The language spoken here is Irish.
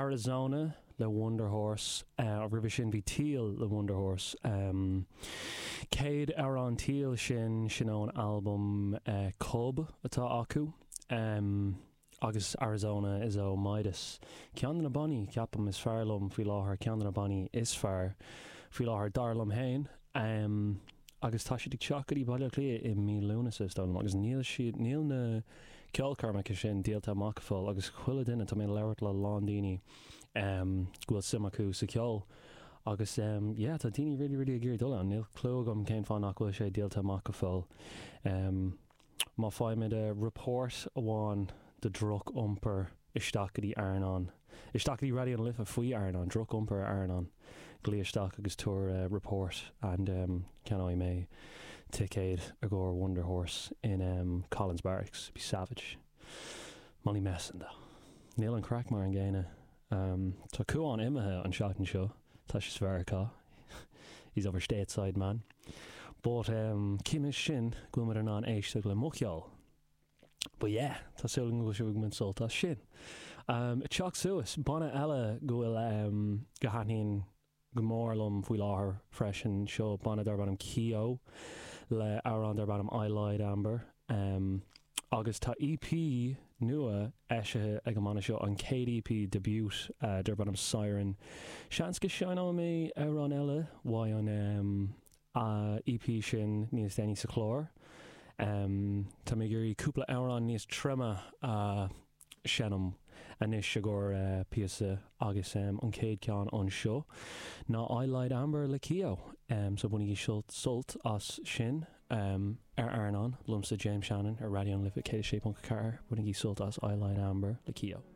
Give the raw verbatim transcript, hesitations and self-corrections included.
Arizona le Wonder Horse uh, rubber sin bhí Teal le Wonder Horse um, Céad ar an Teal sin sin an album uh, Cub atá acu um, agus Arizona is ó Midas cean na Bonnie ceapam is fearlumm fí láthair cean na Bonnie is fear fí láthair darlumm hain um, agus tá si ag seachadí bailile lé i mí lunas is dom agus níl siad níl na ceolcarrmacha sin díalta amachfáil agus chuile duine tá mé leirt le lán daoine um, ghfuil sim acu sa ceol agus um, yeah, tá daoine really really gur dul an níl clúgam céim fá nach bhfuil sé díalta amachfáil um, má fáimid a report amháin de druk umper istakadi Arnon. Istakadi radio and live a free Arnon, druk umper Arnon. Gleistak agus tour uh, report and um can I may take aid a gore Wonder Horse in um Collins Barracks. Be savage. Molly Messenda. Neil and Crackmar and Gaina. Um tá cuan imethe an shouting show. Tá sé sverka. He's over stateside man. But um Kim is shin go mit an an éis le mochial. But yeah, tá sulgan go siúg min solta sin. Um, Teach suas, bana eile gohfuil um, go hanín go mórlumm faoi láthair freisin seo bana dar banam Keo le áran dar banam I Lied Amber. Um, agus tá E P nua eisithe ag go mana seo an céad E P debut uh, dar banam Siren. Seans go sean á mé áran eile why an um, uh, E P sin níos déine sa chlór. Um, tá mé gurí cúpla áran níos trema uh, senam a níos segur uh, píasa agus um, an céad ceán an seo ná I Lied Amber le Keo um, so bunig í sult, sult as sin um, ar Arnon lumsa James Shannon ar radio an lifa céad sé pon car bunig í sult as I Lied Amber le Keo.